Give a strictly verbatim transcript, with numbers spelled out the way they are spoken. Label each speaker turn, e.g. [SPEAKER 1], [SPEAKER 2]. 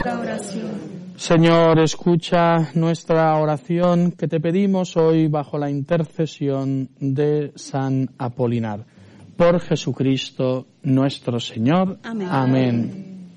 [SPEAKER 1] nuestra oración.
[SPEAKER 2] Señor, escucha nuestra oración que te pedimos hoy bajo la intercesión de San Apolinar. Por Jesucristo nuestro Señor.
[SPEAKER 1] Amén.
[SPEAKER 2] Amén.